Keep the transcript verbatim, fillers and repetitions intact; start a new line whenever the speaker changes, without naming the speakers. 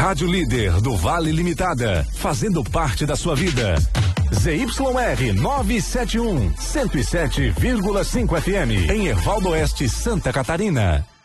Rádio líder do Vale Limitada, fazendo parte da sua vida. Z Y R novecentos e setenta e um, cento e sete vírgula cinco F M, em Ervaldo Oeste, Santa Catarina.